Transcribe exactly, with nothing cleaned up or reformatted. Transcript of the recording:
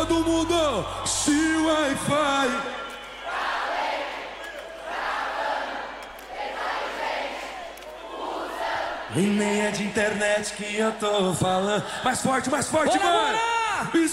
todo mundo, se Wi-Fi. E nem é de internet que eu tô falando. Mais forte, mais forte, Bora, mano! bora!